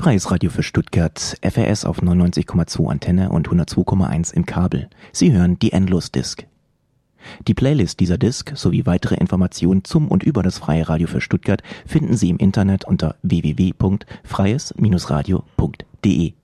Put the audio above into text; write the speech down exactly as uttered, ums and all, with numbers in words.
Freies Radio für Stuttgart, F R S auf neunundneunzig Komma zwei Antenne und hundertzwei Komma eins im Kabel. Sie hören die Endlos-Disc. Die Playlist dieser Disc sowie weitere Informationen zum und über das Freie Radio für Stuttgart finden Sie im Internet unter w w w punkt freies Bindestrich radio punkt d e.